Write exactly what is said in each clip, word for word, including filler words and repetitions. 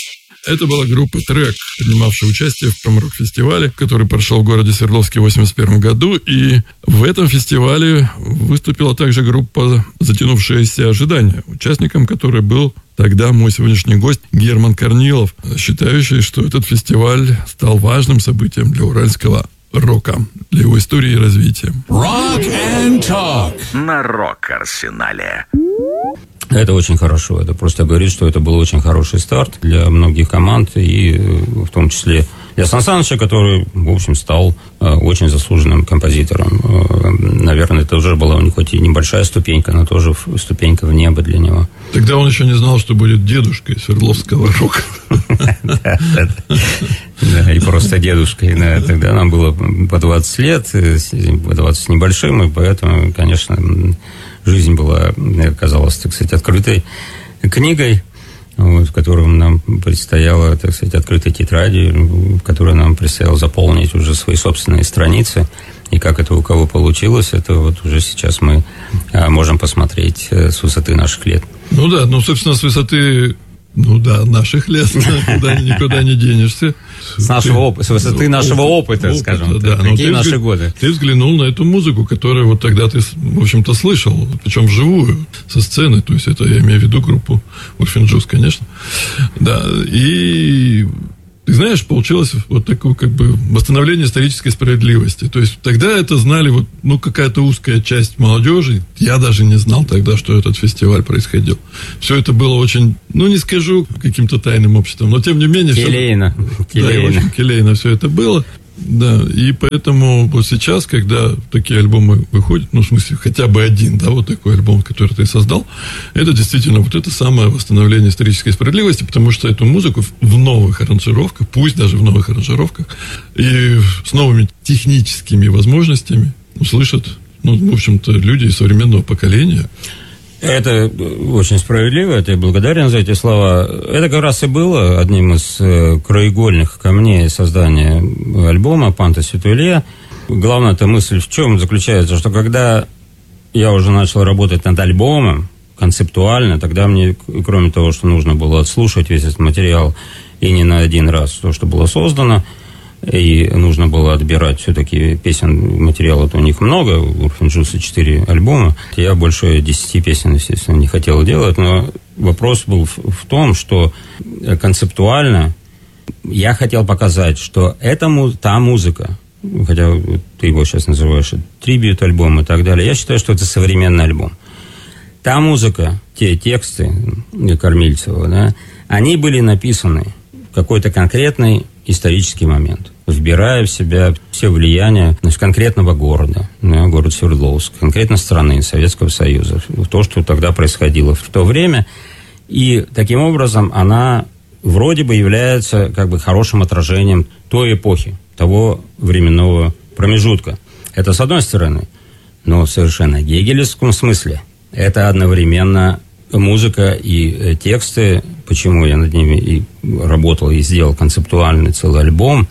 Это была группа «Трек», принимавшая участие в промрок-фестивале, который прошел в городе Свердловске в восемьдесят первом году. И в этом фестивале выступила также группа «Затянувшееся ожидание», участником которой был тогда мой сегодняшний гость Герман Корнилов, считающий, что этот фестиваль стал важным событием для уральского рока, для его истории и развития. Rock and Talk на Рок-Арсенале. Это очень хорошо. Это просто говорит, что это был очень хороший старт для многих команд, и в том числе для Сан Саныча, который, в общем, стал очень заслуженным композитором. Наверное, это уже была у него хоть и небольшая ступенька, но тоже ступенька в небо для него. Тогда он еще не знал, что будет дедушкой свердловского рока. Да, и просто дедушкой. Тогда нам было по двадцать лет, по двадцать с небольшим, и поэтому, конечно, жизнь была, казалась, так сказать, открытой книгой, вот, в которой нам предстояло, так сказать, открытой тетрадью, в которой нам предстояло заполнить уже свои собственные страницы. И как это у кого получилось, это вот уже сейчас мы а, можем посмотреть с высоты наших лет. Ну да, ну, собственно, с высоты... Ну да, наших лет никуда, никуда не денешься. С, нашего оп- с высоты нашего опыта, опыта скажем опыта, так. Да. Какие наши взгляд, годы? Ты взглянул на эту музыку, которую вот тогда ты, в общем-то, слышал, причем вживую, со сцены. То есть это я имею в виду группу Урфин Джюс, конечно. Да, и... Ты знаешь, получилось вот такое как бы восстановление исторической справедливости. То есть тогда это знали вот, ну, какая-то узкая часть молодежи. Я даже не знал тогда, что этот фестиваль происходил. Все это было очень, ну, не скажу каким-то тайным обществом, но тем не менее... Келейно. Все, да, очень келейно все это было. Да, и поэтому вот сейчас, когда такие альбомы выходят, ну, в смысле, хотя бы один, да, вот такой альбом, который ты создал, это действительно вот это самое восстановление исторической справедливости, потому что эту музыку в новых аранжировках, пусть даже в новых аранжировках, и с новыми техническими возможностями услышат, ну, в общем-то, люди из современного поколения. Это очень справедливо, это я благодарен за эти слова. Это как раз и было одним из краеугольных камней создания альбома «Панта Сютуле». Главная-то мысль в чем заключается, что когда я уже начал работать над альбомом концептуально, тогда мне, кроме того, что нужно было отслушать весь этот материал и не на один раз то, что было создано, и нужно было отбирать все-таки песен, материала у них много, у Урфин Джюса четыре альбома. Я больше десяти песен, естественно, не хотел делать, но вопрос был в, в том, что концептуально я хотел показать, что это, та музыка, хотя ты его сейчас называешь трибьют-альбом и так далее, я считаю, что это современный альбом. Та музыка, те тексты Кормильцева, да, они были написаны в какой-то конкретный исторический момент, вбирая в себя все влияния, значит, конкретного города, да, город Свердловск, конкретно страны Советского Союза, то, что тогда происходило в то время. И таким образом она вроде бы является как бы хорошим отражением той эпохи, того временного промежутка. Это с одной стороны, но в совершенно гегелевском смысле это одновременно музыка и тексты, почему я над ними и работал, и сделал концептуальный целый альбом.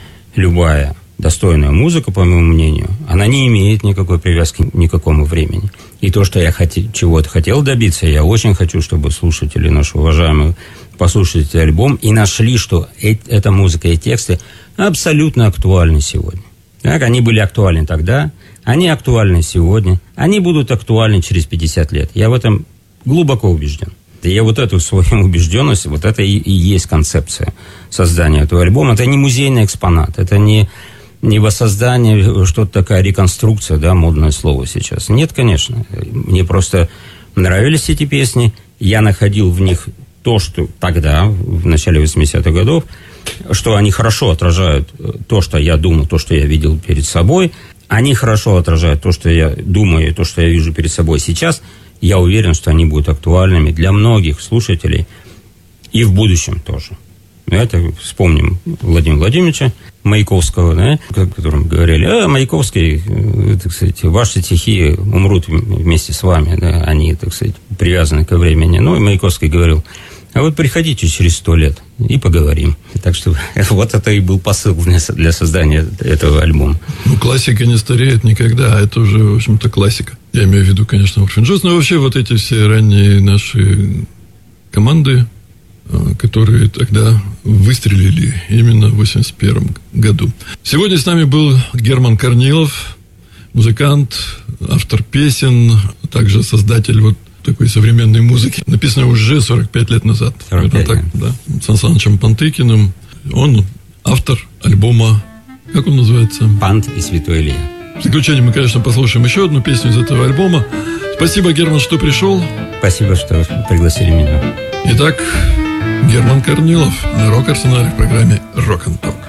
Любая достойная музыка, по моему мнению, она не имеет никакой привязки к никакому времени. И то, что я хотел, чего-то хотел добиться, я очень хочу, чтобы слушатели, наши уважаемые, послушали этот альбом и нашли, что э- эта музыка и тексты абсолютно актуальны сегодня. Так, они были актуальны тогда, они актуальны сегодня, они будут актуальны через пятьдесят лет. Я в этом глубоко убежден. И я вот эту свою убежденность, вот это и, и есть концепция создания этого альбома. Это не музейный экспонат, это не, не воссоздание, что-то такая реконструкция, да, модное слово сейчас. Нет, конечно. Мне просто нравились эти песни. Я находил в них то, что тогда, в начале восьмидесятых годов, что они хорошо отражают то, что я думал, то, что я видел перед собой. Они хорошо отражают то, что я думаю, то, что я вижу перед собой сейчас. Я уверен, что они будут актуальными для многих слушателей и в будущем тоже. Это вспомним Владимира Владимировича Маяковского, да, о котором говорили, а, Маяковский, так сказать, ваши стихи умрут вместе с вами, да, они, так сказать, привязаны ко времени. Ну, и Маяковский говорил, а вот приходите через сто лет и поговорим. Так что вот это и был посыл для создания этого альбома. Ну, классика не стареет никогда, а это уже, в общем-то, классика. Я имею в виду, конечно, Урфин Джюс, но вообще вот эти все ранние наши команды, которые тогда выстрелили именно в восемьдесят первом году. Сегодня с нами был Герман Корнилов, музыкант, автор песен, а также создатель вот такой современной музыки, написанной уже сорок пять лет назад. сорок пять, так, да. С Сан Санычем Пантыкиным. Он автор альбома, как он называется? «Пант и Святой Илья». В заключение мы, конечно, послушаем еще одну песню из этого альбома. Спасибо, Герман, что пришел. Спасибо, что пригласили меня. Итак, Герман Корнилов на Рок-Арсенале в программе «Рок-н-Ток».